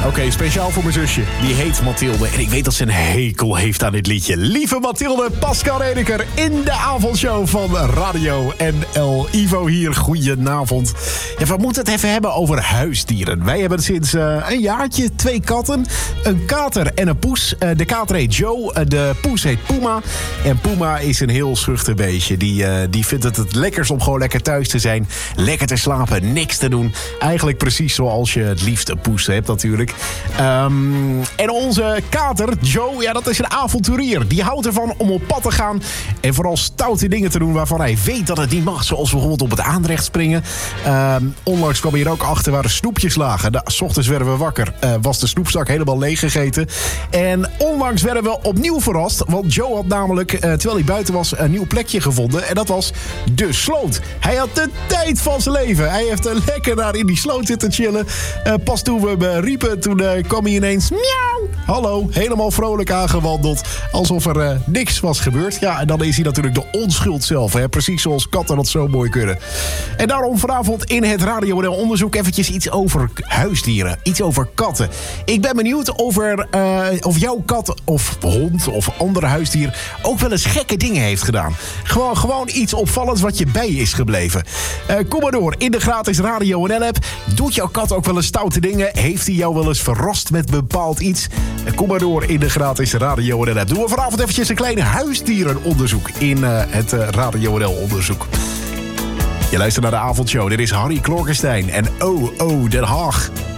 Oké, speciaal voor mijn zusje. Die heet Mathilde. En ik weet dat ze een hekel heeft aan dit liedje. Lieve Mathilde, Pascal Redeker in de avondshow van Radio NL. Ivo hier, goedenavond. Ja, we moeten het even hebben over huisdieren. Wij hebben sinds een jaartje 2 katten. Een kater en een poes. De kater heet Joe. De poes heet Puma. En Puma is een heel schuchter beestje. Die vindt het lekkerst om gewoon lekker thuis te zijn. Lekker te slapen, niks te doen. Eigenlijk precies zoals je het liefst een poes hebt natuurlijk. En onze kater, Joe, ja, dat is een avonturier. Die houdt ervan om op pad te gaan en vooral stoute dingen te doen waarvan hij weet dat het niet mag. Zoals bijvoorbeeld op het aanrecht springen. Onlangs kwam hij er ook achter waar de snoepjes lagen. 's ochtends werden we wakker. Was de snoepzak helemaal leeg gegeten. En onlangs werden we opnieuw verrast. Want Joe had namelijk, terwijl hij buiten was, een nieuw plekje gevonden. En dat was de sloot. Hij had de tijd van zijn leven. Hij heeft lekker daar in die sloot zitten chillen. Pas toen we hem riepen, toen kwam hij ineens miauw. Hallo, helemaal vrolijk aangewandeld. Alsof er niks was gebeurd. Ja, en dan is hij natuurlijk de onschuld zelf. Hè? Precies zoals katten dat zo mooi kunnen. En daarom vanavond in het Radio NL onderzoek eventjes iets over huisdieren. Iets over katten. Ik ben benieuwd of jouw kat of hond of andere huisdier ook wel eens gekke dingen heeft gedaan. Gewoon iets opvallends wat je bij is gebleven. Kom maar door in de gratis Radio NL app. Doet jouw kat ook wel eens stoute dingen? Heeft hij jou wel eens verrast met bepaald iets? Kom maar door in de gratis Radio NL app. Doen we vanavond eventjes een klein huisdierenonderzoek in het Radio NL onderzoek. Je luistert naar de avondshow. Dit is Harry Klorkenstein en Oh Den Haag.